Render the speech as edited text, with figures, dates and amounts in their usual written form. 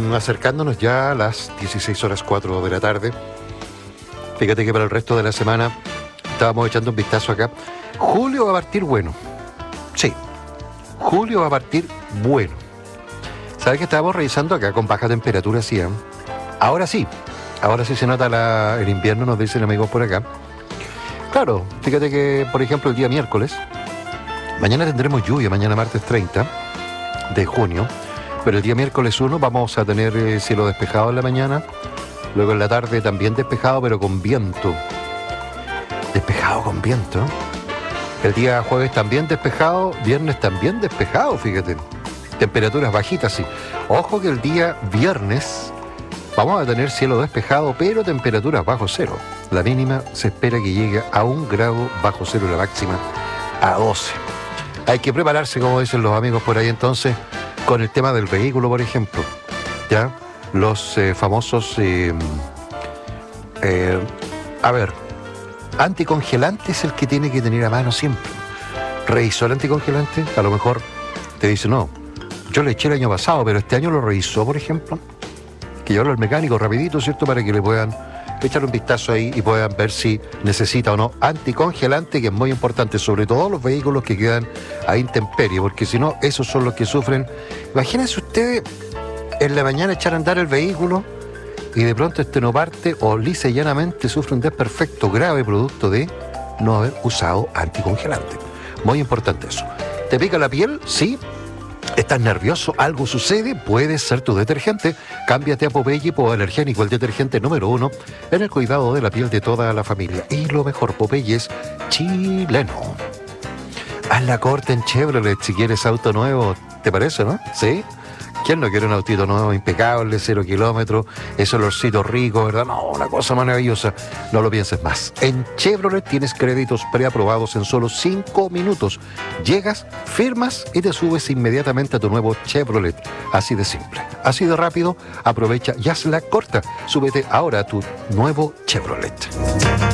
acercándonos ya a las 16:04 de la tarde. Fíjate que para el resto de la semana estábamos echando un vistazo acá. Julio va a partir bueno. Sí, julio va a partir bueno. ¿Sabes que estábamos revisando acá con baja temperatura? Sí, ¿eh? Ahora sí se nota el invierno, nos dicen amigos por acá. Claro, fíjate que, por ejemplo, el día miércoles, mañana tendremos lluvia, mañana martes 30 de junio, pero el día miércoles 1 vamos a tener cielo despejado en la mañana, luego en la tarde también despejado, pero con viento. Despejado con viento. El día jueves también despejado, viernes también despejado, fíjate. Temperaturas bajitas, sí. Ojo que el día viernes vamos a tener cielo despejado, pero temperaturas bajo cero. La mínima se espera que llegue a 1 grado bajo cero y la máxima a 12. Hay que prepararse, como dicen los amigos por ahí entonces, con el tema del vehículo, por ejemplo. ¿Ya? Los famosos... anticongelante es el que tiene que tener a mano siempre. ¿Revisó el anticongelante? A lo mejor te dice, no, yo le eché el año pasado, pero este año lo revisó, por ejemplo. Que llevarlo al mecánico rapidito, ¿cierto? Para que le puedan echar un vistazo ahí y puedan ver si necesita o no anticongelante, que es muy importante, sobre todo los vehículos que quedan a intemperie, porque si no, esos son los que sufren. Imagínense ustedes en la mañana echar a andar el vehículo y de pronto no parte o lisa y llanamente sufre un desperfecto grave producto de no haber usado anticongelante. Muy importante eso. ¿Te pica la piel? Sí. ¿Estás nervioso? ¿Algo sucede? Puede ser tu detergente. Cámbiate a Popeye Hipoalergénico, el detergente número 1 en el cuidado de la piel de toda la familia. Y lo mejor, Popeye es chileno. Haz la corte en Chevrolet si quieres auto nuevo. ¿Te parece, no? ¿Sí? ¿Quién no quiere un autito nuevo, impecable, 0 kilómetros, ese olorcito rico, verdad? No, una cosa maravillosa. No lo pienses más. En Chevrolet tienes créditos preaprobados en solo 5 minutos. Llegas, firmas y te subes inmediatamente a tu nuevo Chevrolet. Así de simple, así de rápido. Aprovecha y hazla corta. Súbete ahora a tu nuevo Chevrolet.